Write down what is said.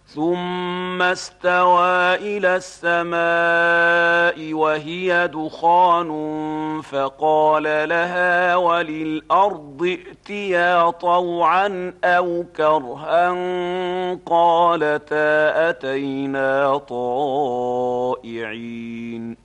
ثم استوى إلى السماء وهي دخان فقال لها وللأرض ائتيا طوعا أو كرها قالتا أتينا طائعين